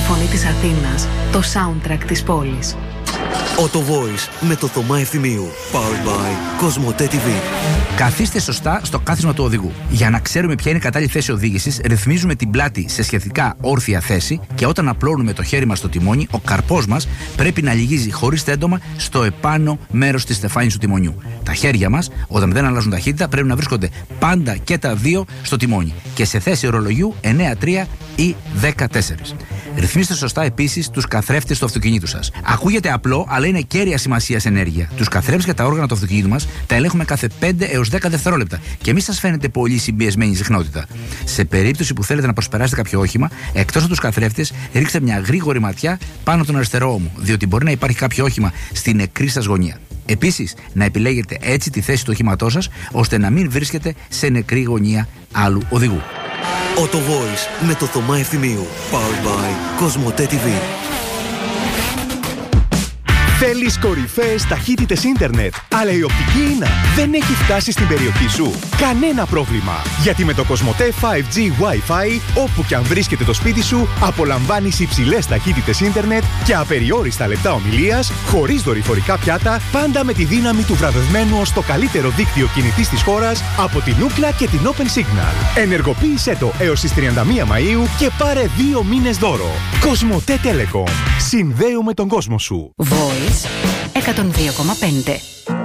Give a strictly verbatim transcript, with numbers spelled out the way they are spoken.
φωνή της Αθήνας, το soundtrack της πόλης. Auto Voice με το Θωμά Ευθυμίου. Powered by Κοσμοτέ τι βι. Καθίστε σωστά στο κάθισμα του οδηγού. Για να ξέρουμε ποια είναι η κατάλληλη θέση οδήγησης, ρυθμίζουμε την πλάτη σε σχετικά όρθια θέση και όταν απλώνουμε το χέρι μας στο τιμόνι, ο καρπός μας πρέπει να λυγίζει χωρίς τέντομα στο επάνω μέρος της στεφάνης του τιμονιού. Τα χέρια μας, όταν δεν αλλάζουν ταχύτητα, πρέπει να βρίσκονται πάντα και τα δύο στο τιμόνι και σε θέση ορολογιού εννέα τρία ή δέκα τέσσερα. Ρυθμίστε σωστά επίσης τους καθρέφτες του αυτοκινήτου σας. Ακούγεται απλό, αλλά είναι κέρια σημασίας ενέργεια. Τους καθρέφτες και τα όργανα του αυτοκινήτου μας τα ελέγχουμε κάθε πέντε έως δέκα δευτερόλεπτα και μη σας φαίνεται πολύ συμπιεσμένη συχνότητα. Σε περίπτωση που θέλετε να προσπεράσετε κάποιο όχημα, εκτός από τους καθρέφτες, ρίξτε μια γρήγορη ματιά πάνω τον αριστερό ώμο, διότι μπορεί να υπάρχει κάποιο όχημα στην νεκρή σας γωνία. Επίσης, να επιλέγετε έτσι τη θέση του οχήματός σας, ώστε να μην βρίσκετε σε νεκρή γωνία άλλου οδηγού. Auto Voice με το Θωμά Ευθυμίου. Powered by Κοσμοτέ τι βι. Θέλεις κορυφαίες ταχύτητες ίντερνετ, αλλά η οπτική ίνα δεν έχει φτάσει στην περιοχή σου? Κανένα πρόβλημα, γιατί με το Κοσμοτέ φάιβ τζι Wi-Fi, όπου και αν βρίσκεται το σπίτι σου, απολαμβάνεις υψηλές ταχύτητες ίντερνετ και απεριόριστα λεπτά ομιλίας, χωρίς δορυφορικά πιάτα, πάντα με τη δύναμη του βραβευμένου ως το καλύτερο δίκτυο κινητής της χώρας από την Ookla και την Open Signal. Ενεργοποίησέ το έως τις τριάντα μία Μαΐου και πάρε δύο μήνες δώρο. Κοσμοτέ Telecom. Συνδέουμε τον κόσμο σου. Voice εκατόν δύο κόμμα πέντε.